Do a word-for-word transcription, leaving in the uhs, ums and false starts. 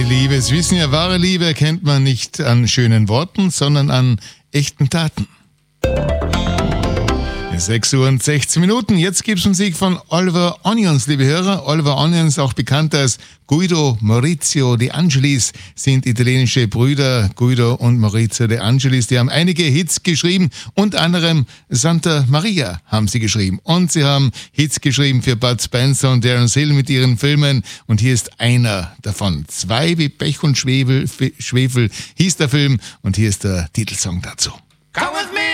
Liebe. Sie wissen ja, wahre Liebe erkennt man nicht an schönen Worten, sondern an echten Taten. sechs Uhr und sechzehn Minuten. Jetzt gibt es Musik von Oliver Onions, liebe Hörer. Oliver Onions, auch bekannt als Guido Maurizio De Angelis, sind italienische Brüder. Guido und Maurizio De Angelis, die haben einige Hits geschrieben. Unter anderem Santa Maria haben sie geschrieben. Und sie haben Hits geschrieben für Bud Spencer und Terence Hill mit ihren Filmen. Und hier ist einer davon. Zwei wie Pech und Schwefel, Schwefel hieß der Film. Und hier ist der Titelsong dazu. Come with me!